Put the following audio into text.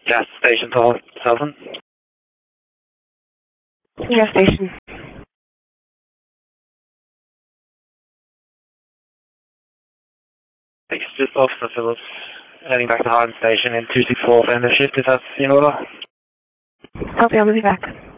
Gas station, Southern. Gas station. It's just Officer Phillips, heading back to Harden Station in 264 Fender shift, if that's in order. Copy, I'll be back.